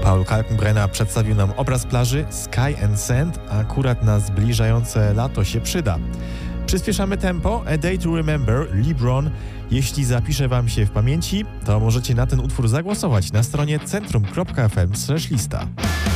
Paul Kalkbrenner przedstawił nam obraz plaży Sky and Sand, a akurat na zbliżające lato się przyda. Przyspieszamy tempo. A Day to Remember, LeBron. Jeśli zapisze Wam się w pamięci, to możecie na ten utwór zagłosować na stronie centrum.fm/lista.